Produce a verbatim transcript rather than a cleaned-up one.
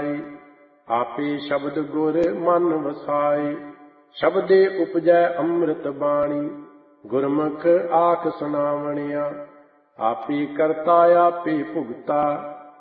ਜਾਈ। ਆਪੇ ਸ਼ਬਦ ਗੁਰ ਮਨ ਵਸਾਏ, ਸ਼ਬਦੇ ਉਪਜੈ ਅੰਮ੍ਰਿਤ ਬਾਣੀ। ਗੁਰਮੁਖ ਆਖ ਸੁਣਾਵਣਿਆ, ਆਪੇ ਕਰਤਾ ਆਪੇ ਭੁਗਤਾ।